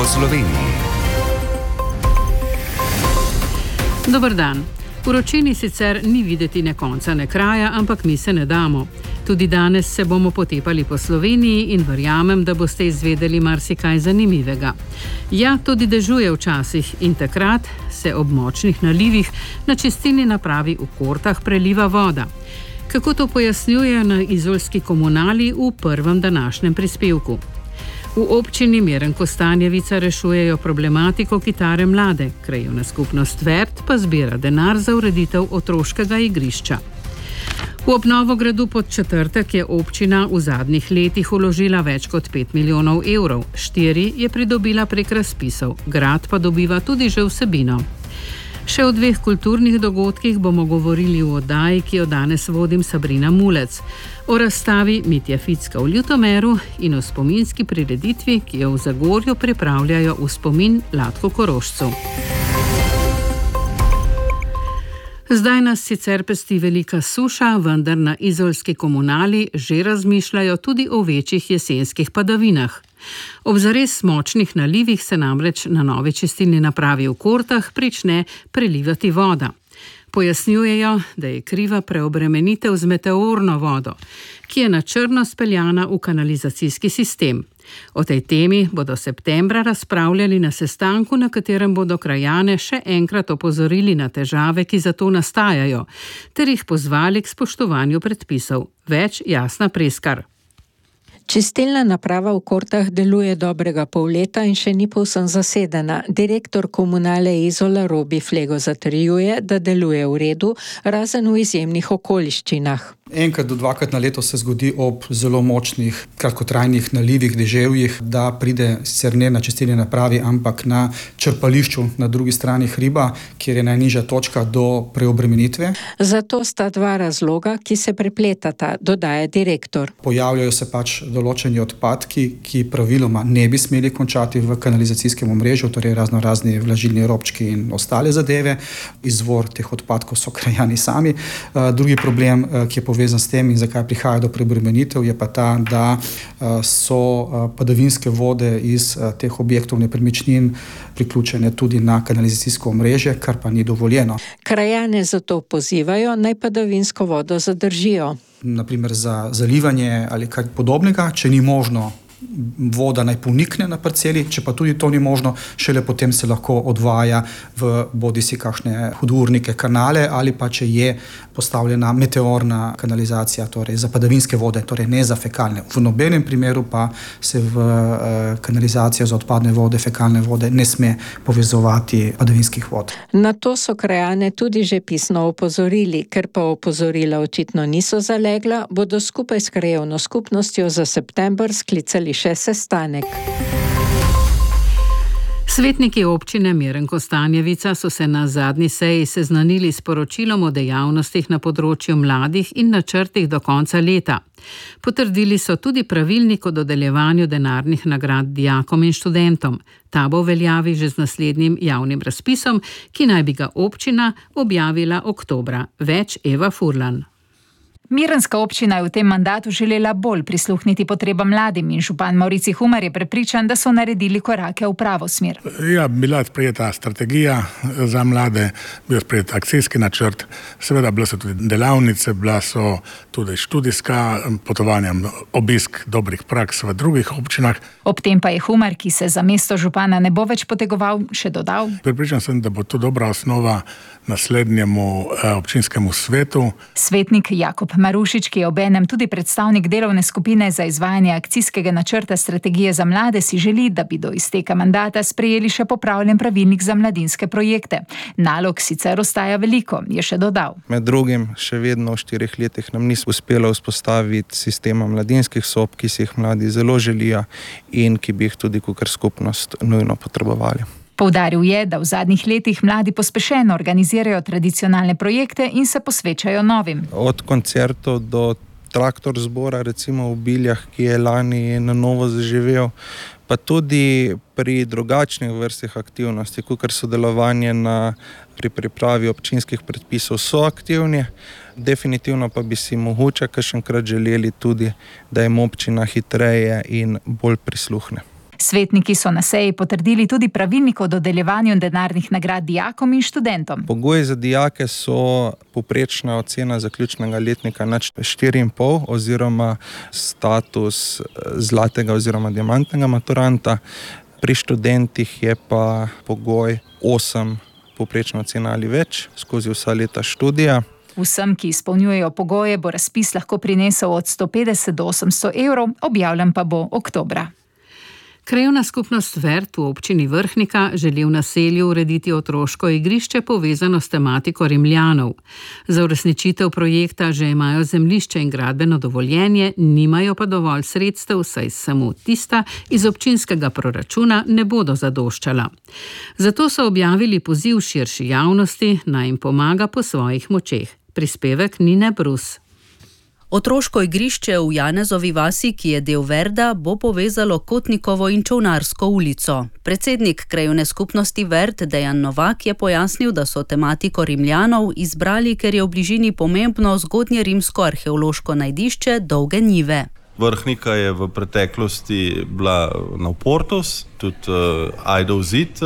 Sloveniji. Dober dan. V vročini sicer ni videti ne konca ne kraja, ampak mi se ne damo. Tudi danes se bomo potepali po Sloveniji in verjamem, da boste izvedeli marsikaj zanimivega. Ja, tudi dežuje včasih in takrat se ob močnih nalivih na čistilni napravi v Kortah preliva voda. Kako to pojasnjuje na izolski komunali v prvem današnjem prispevku? V občini Miren-Kostanjevica rešujejo problematiko Kitare mlade, krajevna skupnost Vert pa zbira denar za ureditev otroškega igrišča. V obnovo gradu Podčetrtek je občina v zadnjih letih vložila več kot 5 milijonov evrov, 4 je pridobila prek razpisov, grad pa dobiva tudi že vsebino. Še o 2 kulturnih dogodkih bomo govorili v oddaji, ki jo danes vodim, Sabrina Mulec, o razstavi Mitje Ficka v Ljutomeru in o spominski prireditvi, ki jo v Zagorju pripravljajo v spomin Latku Korošcu. Zdaj nas sicer pesti velika suša, vendar na izolski komunali že razmišljajo tudi o večjih jesenskih padavinah. Ob zares močnih nalivih se namreč na novi čistilni napravi v Kortah prične prelivati voda. Pojasnjujejo, da je kriva preobremenitev z meteorno vodo, ki je na črno speljana v kanalizacijski sistem. O tej temi bodo septembra razpravljali na sestanku, na katerem bodo krajane še enkrat opozorili na težave, ki za to nastajajo, ter jih pozvali k spoštovanju predpisov. Več Jasna Preskar. Čistilna naprava v Kortah deluje dobrega pol leta in še ni povsem zasedena. Direktor komunale Izola Robi Flego zatrjuje, da deluje v redu, razen v izjemnih okoliščinah. Enkrat do dvakrat na leto se zgodi ob zelo močnih, kratkotrajnih nalivih, deževjih, da pride sicer ne na čistilni napravi, ampak na črpališču na drugi strani hriba, kjer je najnižja točka do preobremenitve. Zato sta 2 razloga, ki se prepletata, dodaja direktor. Pojavljajo se pač določeni odpadki, ki praviloma ne bi smeli končati v kanalizacijskem omrežju, torej razni vlažilni robčki in ostale zadeve. Izvor teh odpadkov so krajani sami. Drugi problem, ki je povezan s tem in zakaj prihaja do preobremenitev, je pa ta, da so padavinske vode iz teh objektov nepremičnin priključene tudi na kanalizacijsko omrežje, kar pa ni dovoljeno. Krajane zato pozivajo, naj padavinsko vodo zadržijo. Naprimer za zalivanje ali kaj podobnega, če ni možno, voda naj ponikne na parceli, če pa tudi to ni možno, šele potem se lahko odvaja v bodisi kakšne hudournike, kanale ali pa če je postavljena meteorna kanalizacija, torej za padavinske vode, torej ne za fekalne. V nobenem primeru pa se v kanalizacijo za odpadne vode, fekalne vode ne sme povezovati padavinskih vod. Na to so krajane tudi že pisno opozorili, ker pa opozorila očitno niso zalegla, bodo skupaj s krajevno skupnostjo za september sklicali še sestanek. Svetniki občine Miren-Kostanjevica so se na zadnji seji seznanili s poročilom o dejavnostih na področju mladih in načrtih do konca leta. Potrdili so tudi pravilnik o dodeljevanju denarnih nagrad dijakom in študentom. Ta bo v veljavi že z naslednjim javnim razpisom, ki naj bi ga občina objavila oktobra. Več Eva Furlan. Mirenska občina je v tem mandatu želela bolj prisluhniti potrebam mladim in župan Maurici Humar je prepričan, da so naredili korake v pravo smer. Ja, bila je sprejeta strategija za mlade, bil sprejet akcijski načrt, seveda bile so tudi delavnice, bila so tudi študijska potovanja, obisk dobrih praks v drugih občinah. Ob tem pa je Humar, ki se za mesto župana ne bo več potegoval, še dodal: Prepričan sem, da bo to dobra osnova naslednjemu občinskemu svetu. Svetnik Jakob Marušič, ki je obenem tudi predstavnik delovne skupine za izvajanje akcijskega načrta strategije za mlade, si želi, da bi do izteka mandata sprejeli še popravljen pravilnik za mladinske projekte. Nalog sicer ostaja veliko, je še dodal. Med drugim še vedno v 4 letih nam ni uspelo vzpostaviti sistema mladinskih sob, ki si jih mladi zelo želijo in ki bi jih tudi kakor skupnost nujno potrebovali. Poudaril je, da v zadnjih letih mladi pospešeno organizirajo tradicionalne projekte in se posvečajo novim. Od koncertov do traktor zbora, recimo v Biljah, ki je lani na novo zaživel, pa tudi pri drugačnih vrstah aktivnosti, kakor sodelovanje pri pripravi občinskih predpisov so aktivni. Definitivno pa bi si mogoče kakšenkrat želeli tudi, da jim občina hitreje in bolj prisluhne. Svetniki so na seji potrdili tudi pravilnik o dodeljevanju denarnih nagrad dijakom in študentom. Pogoji za dijake so povprečna ocena zaključnega letnika nad 4,5 oziroma status zlatega oziroma diamantnega maturanta. Pri študentih je pa pogoj 8 povprečna ocena ali več skozi vsa leta študija. Vsem, ki izpolnjujejo pogoje, bo razpis lahko prinesel od 150 do 800 evrov, objavljen pa bo oktobra. Krajevna skupnost Vert v občini Vrhnika želi v naselju urediti otroško igrišče povezano s tematiko Rimljanov. Za uresničitev projekta že imajo zemljišče in gradbeno dovoljenje, nimajo pa dovolj sredstev, saj samo tista iz občinskega proračuna ne bodo zadoščala. Zato so objavili poziv širši javnosti, naj jim pomaga po svojih močeh. Prispevek Nine Brus. Otroško igrišče v Janezovi vasi, ki je del Verda, bo povezalo Kotnikovo in Čolnarsko ulico. Predsednik krajevne skupnosti Verd Dejan Novak je pojasnil, da so tematiko Rimljanov izbrali, ker je v bližini pomembno zgodnjerimsko arheološko najdišče Dolge njive. Vrhnika je v preteklosti bila na Portus, tudi Ajdov zid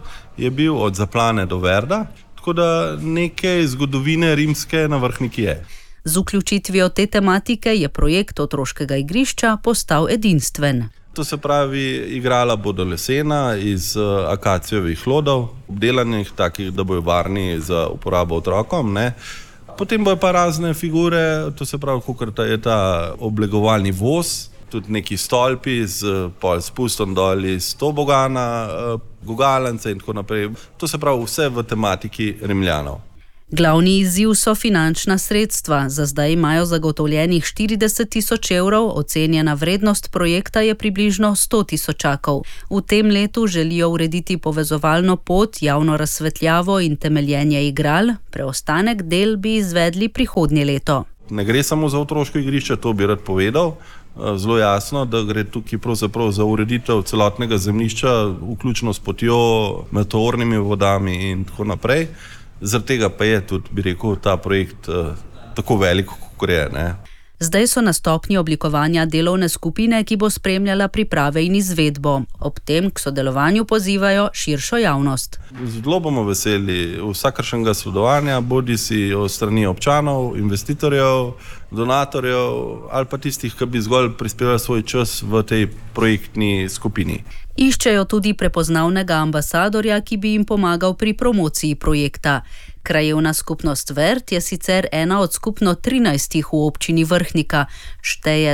je bil od Zaplane do Verda, tako da nekaj zgodovine rimske na Vrhniki je. Z vključitvijo te tematike je projekt otroškega igrišča postal edinstven. To se pravi, igrala bodo lesena iz akacijevih hlodov, obdelanih takih, da bojo varni za uporabo otrokom, ne. Potem bojo pa razne figure, to se pravi, kakor je ta oblegovalni voz, tudi neki stolpi z spustom dol iz tobogana, gugalence in tako naprej. To se pravi, vse v tematiki Rimljanov. Glavni izziv so finančna sredstva. Za zdaj imajo zagotovljenih 40 000 evrov, ocenjena vrednost projekta je približno 100 000. V tem letu želijo urediti povezovalno pot, javno razsvetljavo in temeljenje igral, preostanek del bi izvedli prihodnje leto. Ne gre samo za otroško igrišče, to bi rad povedal. Zelo jasno, da gre tukaj pravzaprav za ureditev celotnega zemljišča, vključno s potjo, meteornimi vodami in tako naprej. Zaradi tega pa je tudi, bi rekel, ta projekt tako velik, kot je, ne. Zdaj so na stopnji oblikovanja delovne skupine, ki bo spremljala priprave in izvedbo. Ob tem k sodelovanju pozivajo širšo javnost. Zelo bomo veseli vsakršnega sodelovanja, bodisi od strani občanov, investitorjev, donatorjev ali pa tistih, ki bi zgolj prispevali svoj čas v tej projektni skupini. Iščejo tudi prepoznavnega ambasadorja, ki bi jim pomagal pri promociji projekta. Krajevna skupnost Vert je sicer ena od skupno 13 v občini Vrhnika. Šteje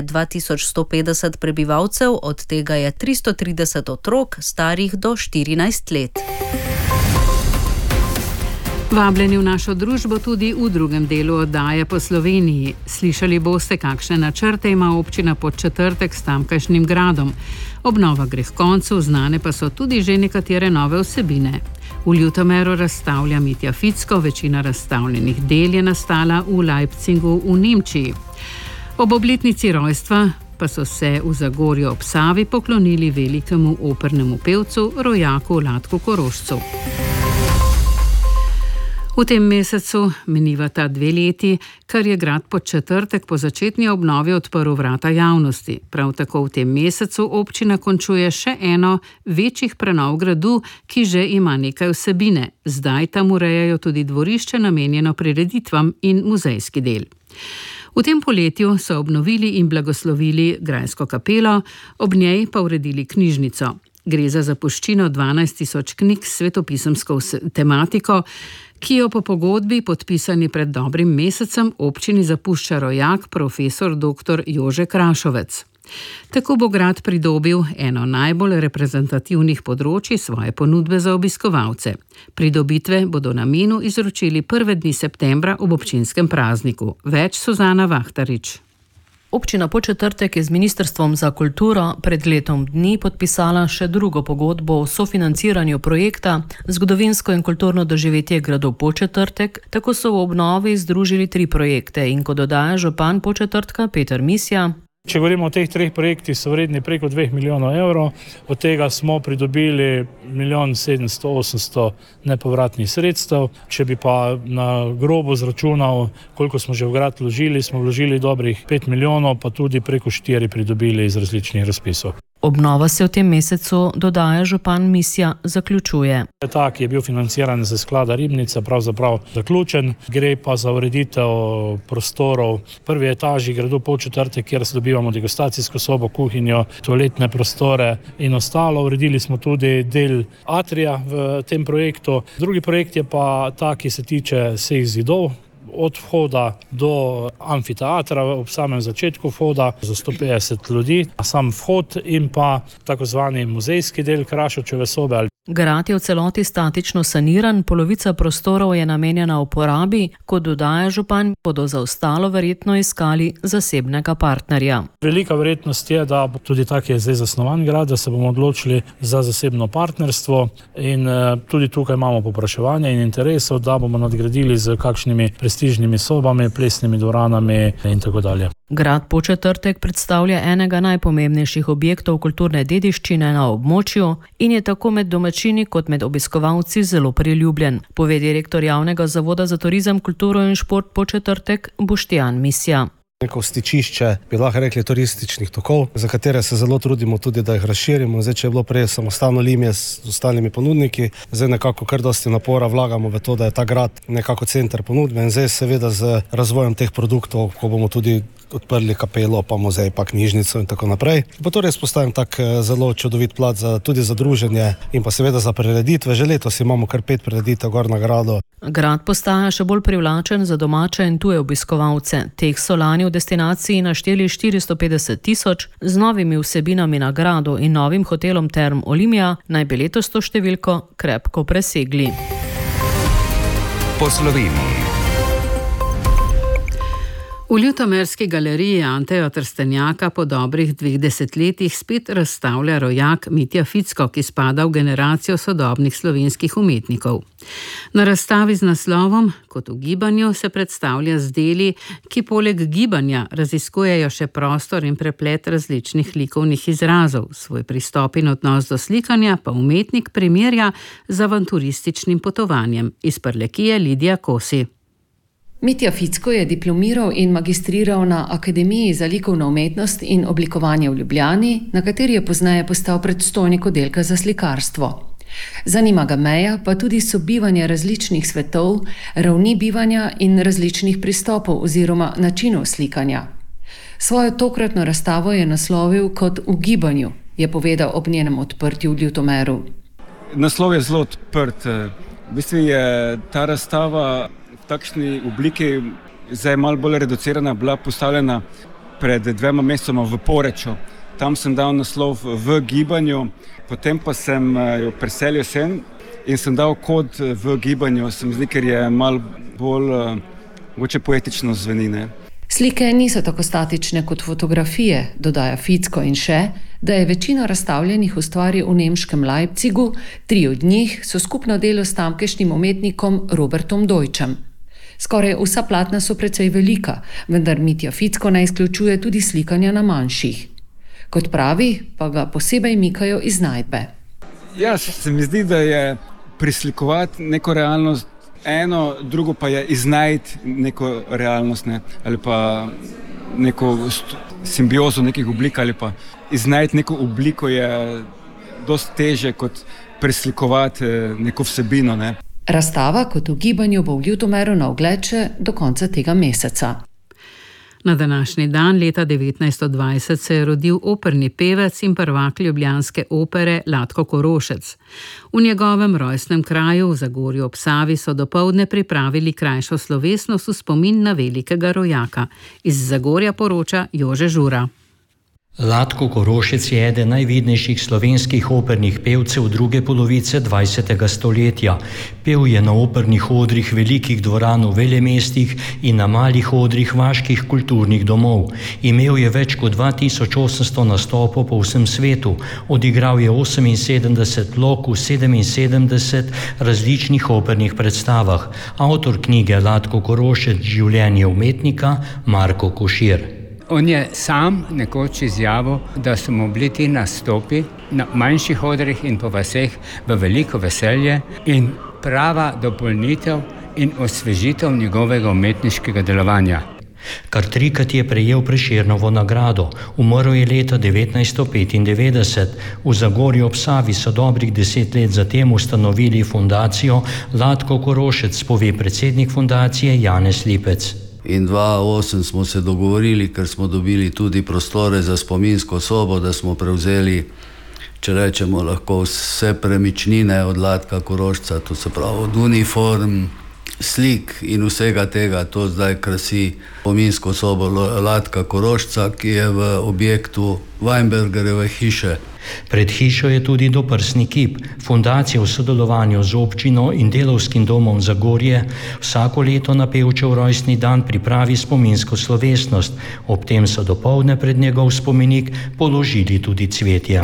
2150 prebivalcev, od tega je 330 otrok, starih do 14 let. Vabljeni v našo družbo tudi v drugem delu oddaje po Sloveniji. Slišali boste, kakšne načrte ima občina Podčetrtek s tamkajšnjim gradom. Obnova gre h koncu, znane pa so tudi že nekatere nove vsebine. V Ljutomeru razstavlja Mitja Ficko, večina razstavljenih del je nastala v Leipzigu v Nemčiji. Ob obletnici rojstva pa so se v Zagorju ob Savi poklonili velikemu opernemu pevcu, rojaku Latku Korošcu. V tem mesecu minivata 2 leti, kar je grad Podčetrtek po začetni obnovi odprl vrata javnosti. Prav tako v tem mesecu občina končuje še eno večjih prenov gradu, ki že ima nekaj vsebine. Zdaj tam urejajo tudi dvorišče namenjeno prireditvam in muzejski del. V tem poletju so obnovili in blagoslovili grajsko kapelo, ob njej pa uredili knjižnico. Gre za zapuščino 12 000 knjig s svetopisemsko tematiko, ki jo po pogodbi, podpisani pred dobrim mesecem, občini zapušča rojak profesor dr. Jože Krašovec. Tako bo grad pridobil eno najbolj reprezentativnih področij svoje ponudbe za obiskovalce. Pridobitve bodo namenu izročili 1. dni septembra ob občinskem prazniku. Več Suzana Vahtarič. Občina Podčetrtek je z Ministrstvom za kulturo pred letom dni podpisala še drugo pogodbo o sofinanciranju projekta Zgodovinsko in kulturno doživetje gradu Podčetrtek. Tako so v obnovi združili 3 projekte in kot dodaja župan Podčetrtka Peter Misja. Če govorimo o teh 3 projektih, so vredni preko 2 milijonov evrov, od tega smo pridobili 1 700 800 nepovratnih sredstev. Če bi pa na grobo zračunal, koliko smo že v grad vložili, smo vložili dobrih 5 milijonov, pa tudi preko 4 pridobili iz različnih razpisov. Obnova se v tem mesecu, dodaja župan Misja, zaključuje. Ta, ki je bil financiran iz sklada Ribnica, pravzaprav zaključen. Gre pa za ureditev prostorov prvi etaži gradu Podčetrtek, kjer dobivamo degustacijsko sobo, kuhinjo, toaletne prostore in ostalo. Uredili smo tudi del atrija v tem projektu. Drugi projekt je pa ta, ki se tiče vseh zidov, od vhoda do amfiteatra, ob samem začetku vhoda za 150 ljudi, sam vhod in pa takozvani muzejski del Krašovčeve sobe. Grad je v celoti statično saniran, polovica prostorov je namenjena uporabi, kot dodaja župan, bodo za ostalo verjetno iskali zasebnega partnerja. Velika verjetnost je, da tudi tak je zdaj zasnovan grad, da se bomo odločili za zasebno partnerstvo in tudi tukaj imamo povpraševanje in interesov, da bomo nadgradili z kakšnimi prestižnimi sobami, plesnimi dvoranami in tako dalje. Grad Podčetrtek predstavlja enega najpomembnejših objektov kulturne dediščine na območju in je tako med domačini kot med obiskovalci zelo priljubljen, pove direktor Javnega zavoda za turizem, kulturo in šport Podčetrtek Boštjan Misja. Neko stičišče, bi lahko rekli, turističnih tokov, za katere se zelo trudimo tudi, da jih razširimo. Zdaj, če je bilo prej samostalno Limje s ostalimi ponudniki, zdaj nekako kar dosti napora vlagamo v to, da je ta grad nekako center ponudbe in zdaj seveda z razvojem teh produktov, ko bomo tudi odprli kapelo, pa muzej, pa knjižnico in tako naprej. Bo to res postavim tak zelo čudovit plat tudi za druženje in pa seveda za prireditve. Že letos imamo kar 5 prireditev gor na gradu. Grad postaja še bolj privlačen za domače in tuje obiskovalce. Teh so lani v destinaciji našteli 450 000, z novimi vsebinami na gradu in novim hotelom Term Olimia naj bi letos to številko krepko presegli. Po Sloveniji. V Ljutomerski galeriji Anteja Trstenjaka po dobrih 2 desetletjih spet razstavlja rojak Mitja Ficko, ki spada v generacijo sodobnih slovenskih umetnikov. Na razstavi z naslovom Kot v gibanju se predstavlja z deli, ki poleg gibanja raziskujejo še prostor in preplet različnih likovnih izrazov. Svoj pristop in odnos do slikanja pa umetnik primerja z avanturističnim potovanjem. Iz Prlekije Lidija Kosi. Mitja Ficko je diplomiral in magistriral na Akademiji za likovno umetnost in oblikovanje v Ljubljani, na kateri je pozneje postal predstojnik oddelka za slikarstvo. Zanima ga meja, pa tudi sobivanje različnih svetov, ravni bivanja in različnih pristopov oziroma načinov slikanja. Svojo tokratno razstavo je naslovil Kot v gibanju, je povedal ob njenem odprtju v Ljutomeru. Naslov je zelo odprt. V bistvu je ta razstava v takšni obliki, zdaj malo bolj reducirana, bila postavljena pred 2 mesecema v Poreču. Tam sem dal naslov V gibanju, potem pa sem jo preselil sem in sem dal Kot v gibanju, se mi zdi, ker je malo bolj mogoče poetično zveni, ne? Slike niso tako statične kot fotografije, dodaja Ficko in še, da je večino razstavljenih ustvaril v nemškem Leipzigu, 3 od njih so skupno delo s tamkajšnjim umetnikom Robertom Deutschem. Skoraj vsa platna so precej velika, vendar Mitja Ficko ne izključuje tudi slikanja na manjših. Kot pravi, pa ga posebej mikajo iznajdbe. Ja, se mi zdi, da je prislikovati neko realnost eno, drugo pa je iznajti neko realnost, ne? Ali pa neko simbiozo nekih oblik, ali pa iznajti neko obliko je dosti teže kot prislikovati neko vsebino, ne? Razstava Kot v gibanju bo v Ljutomeru na ogled še do konca tega meseca. Na današnji dan leta 1920 se je rodil operni pevec in prvak ljubljanske opere Latko Korošec. V njegovem rojstnem kraju v Zagorju ob Savi so dopoldne pripravili krajšo slovesnost v spomin na velikega rojaka. Iz Zagorja poroča Jože Žura. Latko Korošec je eden najvidnejših slovenskih opernih pevcev druge polovice 20. stoletja. Pel je na opernih odrih velikih dvoran v velemestih in na malih odrih vaških kulturnih domov. Imel je več kot 2800 nastopov po vsem svetu. Odigral je 78 vlog v 77 različnih opernih predstavah. Avtor knjige Latko Korošec Življenje umetnika Marko Košir. On je sam nekoč izjavil, da so mu bili ti nastopi na manjših odrih in po vaseh v veliko veselje in prava dopolnitev in osvežitev njegovega umetniškega delovanja. Kar 3-krat je prejel Prešernovo nagrado, umrl je leta 1995. V Zagorju ob Savi so dobrih 10 let zatem ustanovili fundacijo Latko Korošec, pove predsednik fundacije Janez Lipec. In 2008 smo se dogovorili, ker smo dobili tudi prostore za spominsko sobo, da smo prevzeli, če rečemo, lahko vse premičnine od Latka Korošca, to se pravi od uniform, slik in vsega tega. To zdaj krasi spominsko sobo Latka Korošca, ki je v objektu Weinbergerjeve hiše. Pred hišo je tudi doprsni kip. Fundacija v sodelovanju z občino in Delavskim domom Zagorje vsako leto na Pevčev rojstni dan pripravi spominsko slovesnost. Ob tem so dopoldne pred njegov spomenik položili tudi cvetje.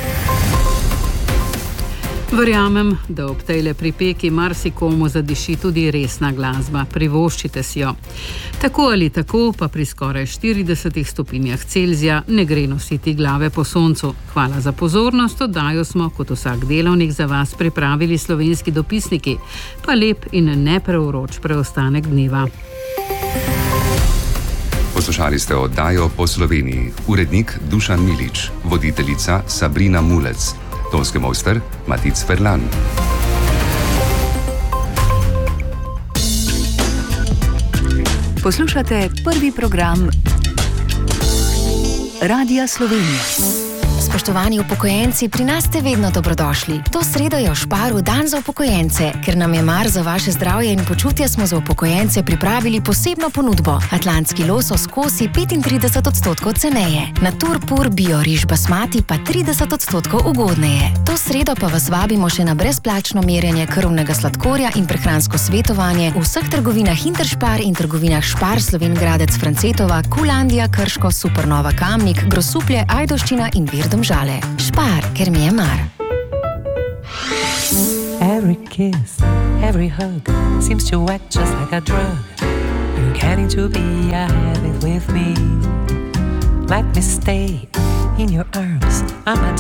Verjamem, da ob tejle pripeki marsikomu zadiši tudi resna glasba. Privoščite si jo. Tako ali tako pa pri skoraj 40 stopinjah Celzija ne gre nositi glave po soncu. Hvala za pozornost, oddajo smo kot vsak delavnik za vas pripravili slovenski dopisniki. Pa lep in ne preuroč preostanek dneva. Poslušali ste oddajo Po Sloveniji. Urednik Dušan Milič, voditeljica Sabrina Mulec. Tonski mojster Matic Ferlan. Poslušate prvi program Radia Slovenija. Spoštovani upokojenci, pri nas ste vedno dobrodošli. To sredo je v Šparu dan za upokojence. Ker nam je mar za vaše zdravje in počutje, smo za upokojence pripravili posebno ponudbo. Atlantski losos kosi 35% ceneje. Natur pur bio riž basmati pa 30% ugodneje. To sredo pa vas vabimo še na brezplačno merjenje krvnega sladkorja in prehransko svetovanje v vseh trgovinah Interšpar in trgovinah Špar, Slovenj Gradec, Francetova, Kulandija, Krško, Supernova Kamnik, Grosuplje, Ajdovščina in Vir Domžale. Špar, ker mi je mar. Every kiss, every hug seems to act just like a drug. You're getting to be a habit with me. Let me stay in your arms. I'm a